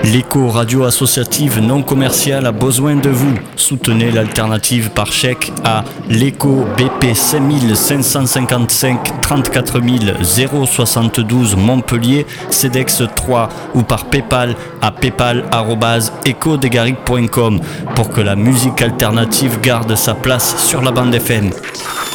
L'écho radio associative non commerciale a besoin de vous. Soutenez l'alternative par chèque à l'écho BP 5555 34 072 Montpellier, CEDEX 3 ou par Paypal à paypal@ecodegaric.com pour que la musique alternative garde sa place sur la bande FM.